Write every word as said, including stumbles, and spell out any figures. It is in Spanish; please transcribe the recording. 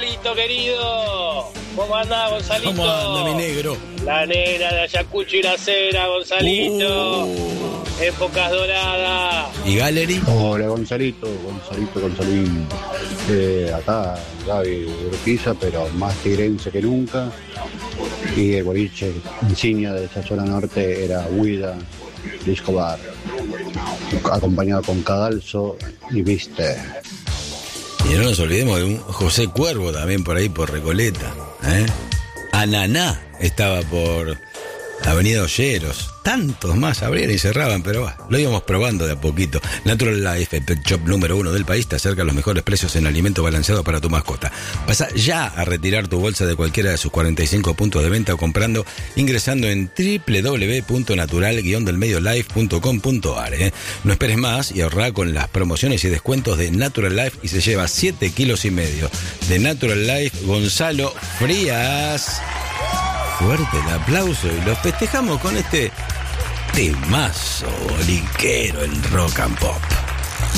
Gonzalito, querido. ¿Cómo andás, Gonzalito? ¿Cómo anda, mi negro? La negra de Ayacucho y la Cera, Gonzalito. Uh. Épocas doradas. ¿Y Gallery? Hola, Gonzalito, Gonzalito, Gonzalín. Eh, acá, Gaby Urquiza, pero más tigrense que nunca. Y el boliche insignia de esa zona norte era Huida Disco Bar, acompañado con Cadalso y Viste. Y no nos olvidemos de un José Cuervo también por ahí, por Recoleta. ¿eh? Ananá estaba por Avenida Olleros. Tantos más abrían y cerraban, pero bah, lo íbamos probando de a poquito. Natural Life, el pet shop número uno del país, te acerca a los mejores precios en alimento balanceado para tu mascota. Pasa ya a retirar tu bolsa de cualquiera de sus cuarenta y cinco puntos de venta o comprando, ingresando en doble u doble u doble u punto natural guion del medio life punto com punto a r. ¿eh? No esperes más y ahorra con las promociones y descuentos de Natural Life y se lleva siete kilos y medio de Natural Life. Gonzalo Frías. Fuerte el aplauso y lo festejamos con este temazo boliquero en Rock and Pop.